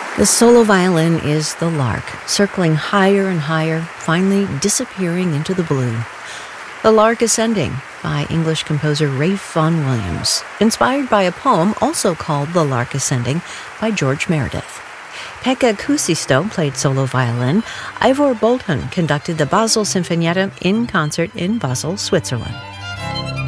The solo violin is the lark, circling higher and higher, finally disappearing into the blue. The Lark Ascending by English composer Ralph Vaughan Williams, inspired by a poem also called The Lark Ascending by George Meredith. Pekka Kuusisto played solo violin. Ivor Bolton conducted the Basel Sinfonietta in concert in Basel, Switzerland.